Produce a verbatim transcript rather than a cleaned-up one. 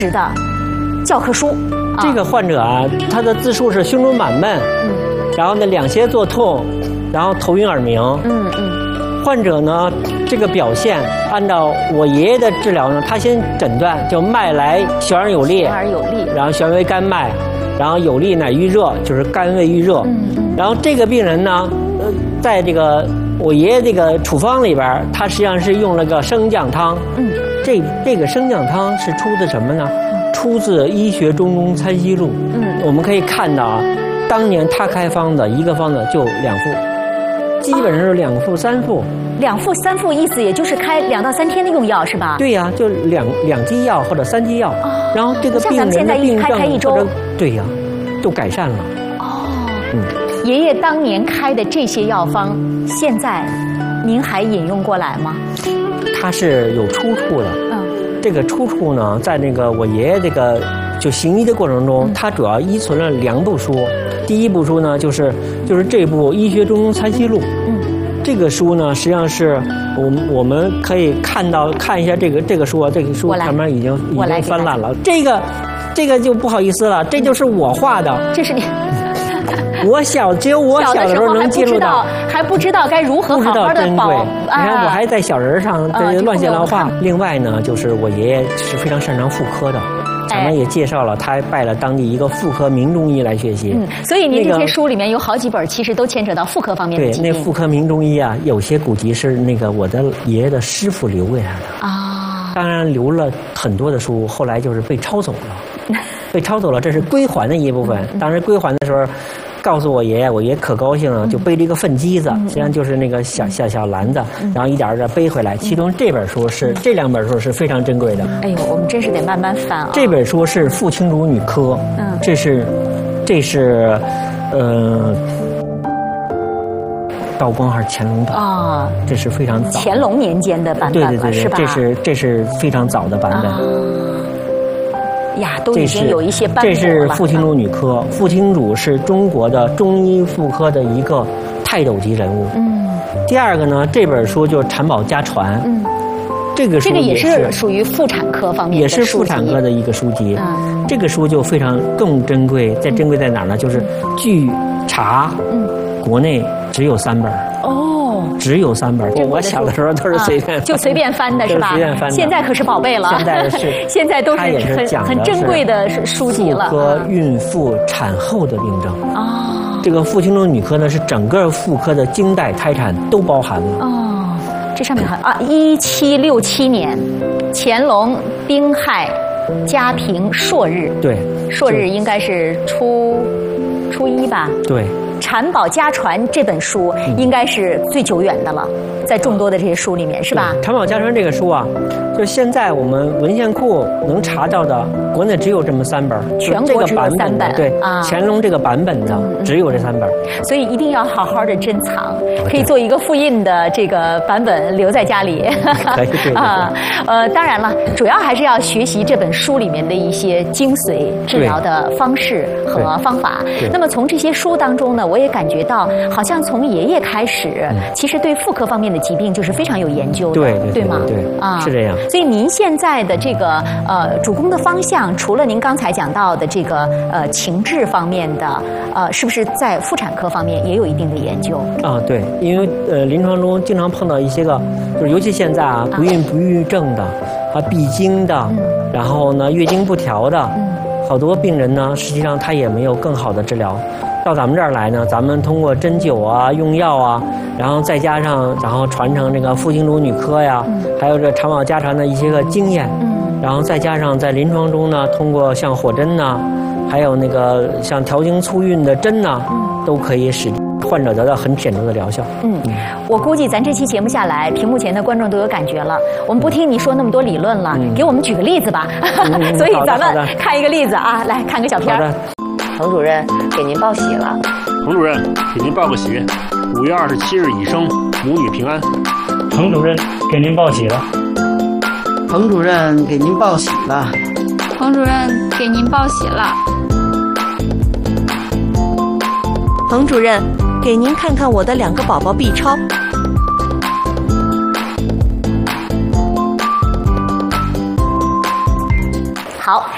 的教科书。 这个患者啊，他的自述是胸中满闷，嗯，然后呢两胁作痛，然后头晕耳鸣，嗯嗯。患者呢这个表现，按照我爷爷的治疗呢，他先诊断就脉来悬而有力， 悬而有力， 然后悬为肝脉，然后有力乃郁热，就是肝胃郁热。嗯嗯。然后这个病人呢，呃，在这个我爷爷这个处方里边，他实际上是用了个生姜汤。嗯。这这个生姜汤是出自什么呢？出自《医学中庸参析录》。嗯。我们可以看到啊，当年他开方子一个方子就两副，基本上是两副三副。 两副三副意思也就是开两到三天的用药是吧？ 对呀、啊，就两两剂药或者三剂药，哦、然后这个病人的病症， 像咱们现在一开开一周， 对呀、啊，就改善了。 哦，嗯，爷爷当年开的这些药方，现在您还引用过来吗？ 它是有出处的。嗯，这个出处呢，在那个我爷爷这个就行医的过程中，嗯、他主要依存了两部书。第一部书呢，就是就是这部《医学中庸参析录》。嗯。这个书呢，实际上是我们我们可以看到看一下这个这个书啊，这个书上面已经已经翻烂了。这个这个就不好意思了，这就是我画的。 这是你， 我小只有我小的时候能记录到， 还不知道该如何好好的保。 你看我还在小人上这乱写乱画。另外呢，就是我爷爷是非常擅长妇科的。咱们也介绍了，他拜了当地一个妇科名中医来学习。嗯， 所以您这些书里面有好几本，其实都牵扯到妇科方面的疾病。 对，那妇科名中医啊，有些古籍是那个我的爷爷的师傅留给他的啊。当然留了很多的书，后来就是被抄走了，被抄走了，这是归还的一部分。当时归还的时候，告诉我爷爷，我爷爷可高兴了，就背着一个粪机子，实际上就是那个小小小篮子，然后一点一点背回来。其中这本书是这两本书是非常珍贵的。 哎呦，我们真是得慢慢翻啊。 这本书是《傅青主女科》，嗯，这是，这是，呃，道光还是乾隆版啊？这是非常早， 乾隆年间的版本了， 对对对对， 是吧？ 这是这是非常早的版本。啊呀，都已经有一些斑驳了。 这是傅青主女科，傅青主是中国的中医妇科的一个泰斗级人物。嗯。第二个呢，这本书就是《产保家传》。嗯。这个书这个也是属于妇产科方面的书籍， 也是妇产科的一个书籍。嗯。这个书就非常更珍贵，在珍贵在哪儿呢？就是据查，嗯，国内只有三本。哦。只有三本，我我小的时候都是随便、 啊、就随便翻的是吧？ 随便翻的。 现在可是宝贝了， 现在是现在都是很很珍贵的书籍了。 妇科孕妇产后的病症啊，这个妇青主女科呢是整个妇科的经带胎产都包含了。哦， 这上面还啊，一七六七年，乾隆丁亥嘉平朔日， 对， 朔日应该是初初一吧？ 对。 《产保家传》这本书应该是最久远的了，在众多的这些书里面，是吧？ 《产保家传》这个书啊，就是现在我们文献库能查到的，国内只有这么三本， 全国只有三本。 对啊，乾隆这个版本的只有这三本， 所以一定要好好的珍藏，可以做一个复印的这个版本留在家里。 可以对啊，呃，当然了，主要还是要学习这本书里面的一些精髓治疗的方式和方法。那么从这些书当中呢，我也感觉到，好像从爷爷开始，嗯、其实对妇科方面的疾病就是非常有研究的， 对对对吗？ 对啊，是这样。 所以您现在的这个呃主攻的方向，除了您刚才讲到的这个呃情志方面的，呃，是不是在妇产科方面也有一定的研究？ 啊，对，因为呃临床中经常碰到一些个，就是尤其现在啊，不孕不育症的，啊闭经的，嗯、然后呢月经不调的，嗯、好多病人呢，实际上他也没有更好的治疗。到咱们这儿来呢，咱们通过针灸啊、用药啊，然后再加上然后传承这个妇青主女科呀，嗯、还有这产保家传的一些个经验，嗯、然后再加上在临床中呢，通过像火针呐、啊，还有那个像调经促孕的针呐、啊，嗯、都可以使患者得到很显著的疗效。 嗯，我估计咱这期节目下来，屏幕前的观众都有感觉了。我们不听你说那么多理论了，嗯、给我们举个例子吧。嗯、所以咱们看一个例子啊，来看个小片儿。 彭主任，给您报喜了。 彭主任，给您报个喜，五月二十七日已生，母女平安。 彭主任，给您报喜了。 彭主任，给您报喜了。 彭主任，给您报喜了。 彭主任，给您看看我的两个宝宝 B 超。 好，